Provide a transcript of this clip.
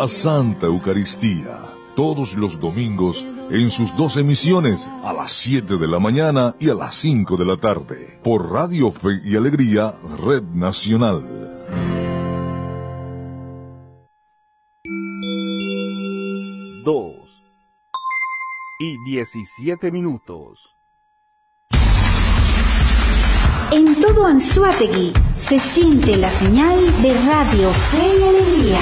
la Santa Eucaristía, todos los domingos en sus 2 emisiones, a las 7 de la mañana y a las 5 de la tarde, por Radio Fe y Alegría, Red Nacional. 2:17. En todo Anzoátegui se siente la señal de Radio Fe y Alegría.